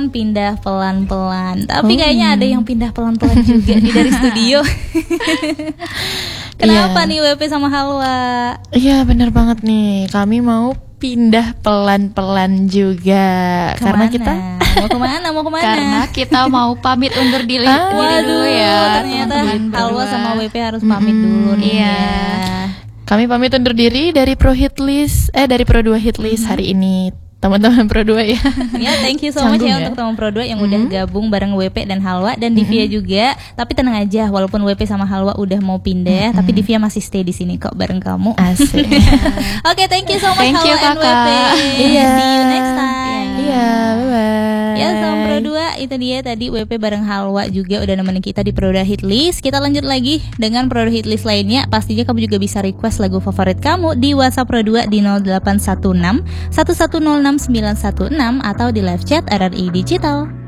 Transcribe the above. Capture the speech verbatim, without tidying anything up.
akan pindah pelan-pelan. Tapi oh. kayaknya ada yang pindah pelan-pelan juga nih dari studio. Kenapa yeah. nih W P sama Halwa? Iya, benar banget nih. Kami mau pindah pelan-pelan juga. Kemana? Karena kita mau kemana? Mau kemana? Karena kita mau pamit undur diri, ah, diri dulu ya. Ternyata Halwa sama W P harus pamit mm, dulu nih. Iya. Ya. Kami pamit undur diri dari Pro Hit List, eh dari Pro dua Hit List mm-hmm. hari ini. Teman-teman Pro dua ya. Ya, thank you so much ya, ya untuk teman Pro dua yang mm-hmm. udah gabung bareng W P dan Halwa dan mm-hmm. Divya juga. Tapi tenang aja, walaupun W P sama Halwa udah mau pindah, mm-hmm. tapi Divya masih stay di sini kok bareng kamu. Asik. Oke, okay, thank you so much thank Halwa you, and W P. Iya. See you next time. Iya, bye-bye. Ya, sama Pro dua itu dia tadi W P bareng Halwa juga udah nemenin kita di Pro dua Hit List. Kita lanjut lagi dengan Pro dua Hit List lainnya. Pastinya kamu juga bisa request lagu favorit kamu di WhatsApp Pro dua di nol delapan satu enam satu satu nol enam sembilan satu enam atau di live chat R R I Digital.